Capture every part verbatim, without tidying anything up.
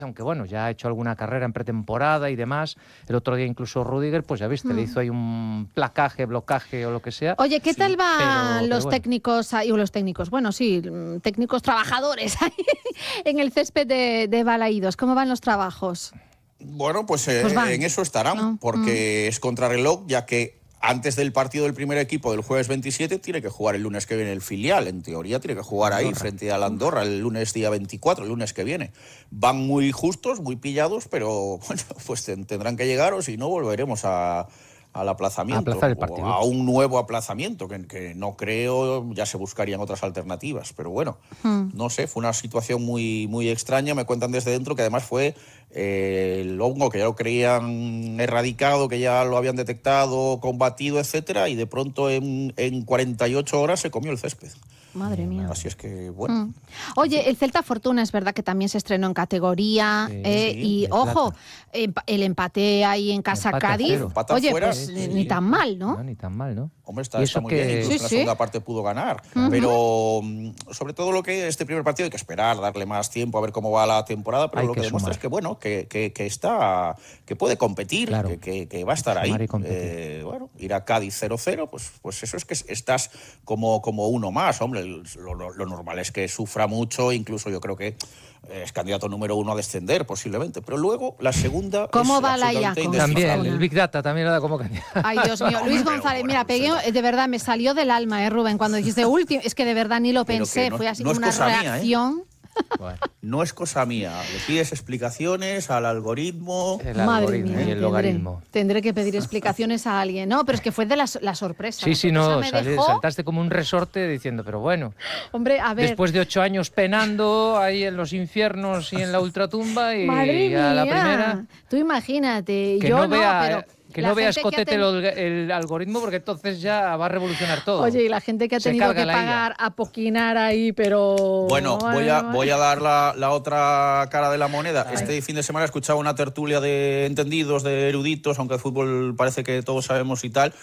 aunque bueno, ya ha hecho alguna carrera en pretemporada y demás. El otro día incluso Rüdiger, pues ya viste, mm. le hizo ahí un placaje, blocaje o lo que sea. Oye, ¿qué sí, tal van los bueno. técnicos ahí, o los técnicos, bueno, sí, técnicos trabajadores ahí en el césped de, de Balaídos? ¿Cómo van los trabajos? Bueno, pues, eh, pues en eso estarán, ¿no? Porque mm. es contrarreloj, ya que antes del partido del primer equipo del jueves veintisiete tiene que jugar el lunes que viene el filial. En teoría tiene que jugar ahí frente a la Andorra el lunes día veinticuatro, el lunes que viene. Van muy justos, muy pillados, pero bueno, pues tendrán que llegar o si no volveremos a... al aplazamiento, a, el partido. a un nuevo aplazamiento, que, que no creo, ya se buscarían otras alternativas, pero bueno, hmm. no sé, fue una situación muy, muy extraña. Me cuentan desde dentro que además fue eh, el hongo que ya lo creían erradicado, que ya lo habían detectado, combatido, etcétera, y de pronto en, en cuarenta y ocho horas se comió el césped. Madre mía. Así es que, bueno. Mm. Oye, el Celta Fortuna es verdad que también se estrenó en categoría. Sí, eh, sí, y, ojo, plata. el empate ahí en casa empate Cádiz. Oye, fuera, pues sí. ni tan mal, ¿no? No, ni tan mal, ¿no? Hombre, está, está muy que... bien. Incluso sí, en la sí. segunda parte pudo ganar. Uh-huh. Pero, sobre todo, lo que este primer partido hay que esperar, darle más tiempo a ver cómo va la temporada. Pero hay lo que, que demuestra es que, bueno, que, que, que está, que puede competir, claro. que, que, que va a estar ahí. Eh, bueno, ir a Cádiz cero cero, pues, pues eso es que estás como, como uno más, hombre. Lo, lo, lo normal es que sufra mucho, incluso yo creo que es candidato número uno a descender posiblemente, pero luego la segunda ¿Cómo es va la I A? También, el Big Data también lo da como candidato. Ay, Dios mío, Luis González, mira, pegué, de verdad me salió del alma, eh, Rubén, cuando dijiste último, es que de verdad ni lo pensé, no, fue así no como una reacción. Mía, ¿eh? Bueno. No es cosa mía, le pides explicaciones al algoritmo. El Madre algoritmo mía, y el tendré, logaritmo. Tendré que pedir explicaciones a alguien. No, pero es que fue de la, la sorpresa. Sí, sí, no, me salí, dejó... saltaste como un resorte diciendo, pero bueno. Hombre, a ver. Después de ocho años penando ahí en los infiernos y en la ultratumba y Madre a mía. la primera. Tú imagínate, que yo no, no, vea, pero... Que no veas Cotete ten... el, el algoritmo porque entonces ya va a revolucionar todo. Oye, y la gente que ha tenido que pagar a poquinar ahí, pero... Bueno, bueno voy, a, voy a dar la, la otra cara de la moneda. Ay. Este fin de semana he escuchado una tertulia de entendidos, de eruditos, aunque el fútbol parece que todos sabemos y tal.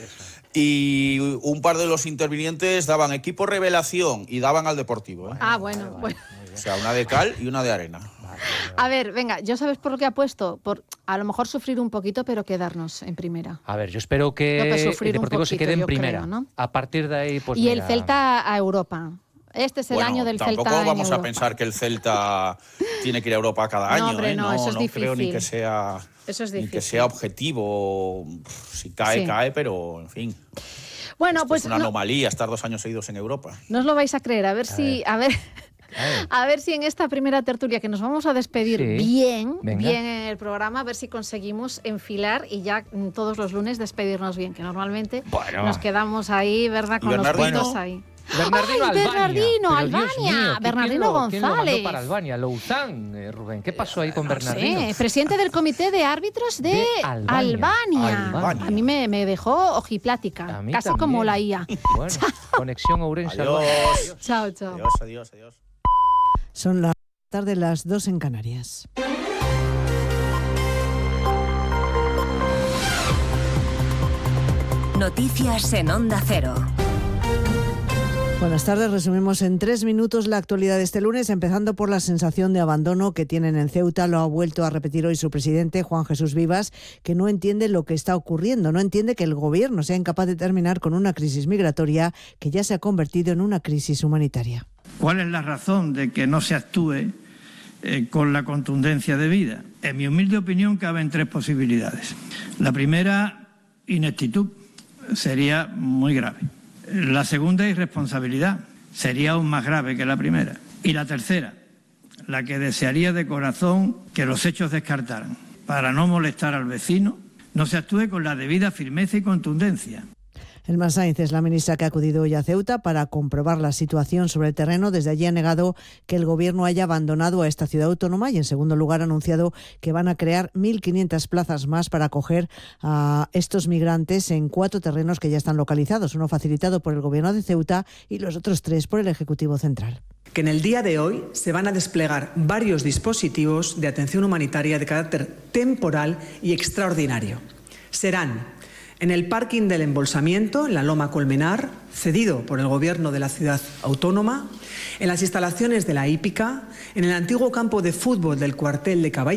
Y un par de los intervinientes daban equipo revelación y daban al Deportivo. ¿eh? Ah, bueno, bueno. O sea, una de cal y una de arena. A ver, venga, ¿yo sabes por lo que apuesto? Por a lo mejor sufrir un poquito, pero quedarnos en primera. A ver, yo espero que no, el Deportivo poquito, se quede en primera. Creo, ¿no? A partir de ahí, pues Y mira... el Celta a Europa. Este es el bueno, año del Celta. Tampoco vamos a pensar que el Celta tiene que ir a Europa cada año. No, hombre, ¿eh? no, no, eso es no difícil. creo ni que sea, eso es ni que sea objetivo. Si cae, sí. cae, pero en fin. Bueno, Esto pues es una no, anomalía estar dos años seguidos en Europa. No os lo vais a creer. A ver a si... Ver. A ver... A ver si en esta primera tertulia, que nos vamos a despedir sí. bien, Venga. bien en el programa, a ver si conseguimos enfilar y ya todos los lunes despedirnos bien, que normalmente bueno. nos quedamos ahí, ¿verdad? Con los puntos ahí. Bernardino Ay, Albania. Bernardino, Pero, Albania. Mío, Bernardino ¿quién lo, González. ¿Quién lo mandó para Albania? Louzán, eh, Rubén. ¿Qué pasó ahí con no Bernardino? Sé, presidente del comité de árbitros de, de Albania. Albania. Albania. A mí me, me dejó ojiplática, casi también. Como la I A. Bueno, conexión Ourense. Adiós. Albania. Chao, chao. Adiós, adiós, adiós. Son las tarde las dos en Canarias. Noticias en Onda Cero. Buenas tardes, resumimos en tres minutos la actualidad de este lunes, empezando por la sensación de abandono que tienen en Ceuta. Lo ha vuelto a repetir hoy su presidente, Juan Jesús Vivas, que no entiende lo que está ocurriendo, no entiende que el gobierno sea incapaz de terminar con una crisis migratoria que ya se ha convertido en una crisis humanitaria. ¿Cuál es la razón de que no se actúe eh, con la contundencia debida? En mi humilde opinión caben tres posibilidades. La primera, ineptitud, sería muy grave. La segunda, irresponsabilidad, sería aún más grave que la primera. Y la tercera, la que desearía de corazón que los hechos descartaran. Para no molestar al vecino, no se actúe con la debida firmeza y contundencia. Elma Sainz es la ministra que ha acudido hoy a Ceuta para comprobar la situación sobre el terreno. Desde allí ha negado que el Gobierno haya abandonado a esta ciudad autónoma y, en segundo lugar, ha anunciado que van a crear mil quinientas plazas más para acoger a estos migrantes en cuatro terrenos que ya están localizados, uno facilitado por el Gobierno de Ceuta y los otros tres por el Ejecutivo Central. Que en el día de hoy se van a desplegar varios dispositivos de atención humanitaria de carácter temporal y extraordinario. Serán en el parking del embolsamiento, en la Loma Colmenar, cedido por el Gobierno de la ciudad autónoma, en las instalaciones de la hípica, en el antiguo campo de fútbol del cuartel de Caballería,